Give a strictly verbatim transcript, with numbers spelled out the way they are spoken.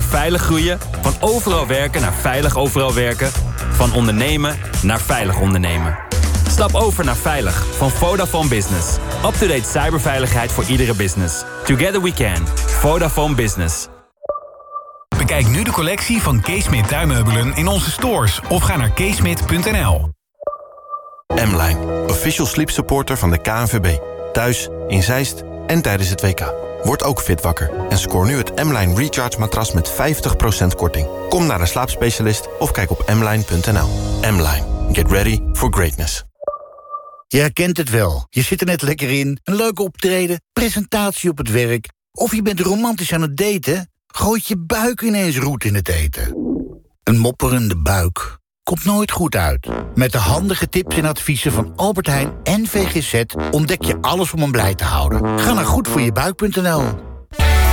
veilig groeien, van overal werken naar veilig overal werken, van ondernemen naar veilig ondernemen. Stap over naar Veilig van Vodafone Business. Up-to-date cyberveiligheid voor iedere business. Together we can. Vodafone Business. Bekijk nu de collectie van Keesmit tuinmeubelen in onze stores of ga naar keesmit punt n l. M-Line, official sleep supporter van de K N V B. Thuis, in Zeist en tijdens het W K. Word ook fit wakker en scoor nu het M-Line Recharge matras met vijftig procent korting. Kom naar een slaapspecialist of kijk op m line punt n l. M-Line, get ready for greatness. Je herkent het wel. Je zit er net lekker in. Een leuke optreden, presentatie op het werk. Of je bent romantisch aan het daten. Gooit je buik ineens roet in het eten. Een mopperende buik komt nooit goed uit. Met de handige tips en adviezen van Albert Heijn en V G Z... ontdek je alles om hem blij te houden. Ga naar goed voor je buik punt n l.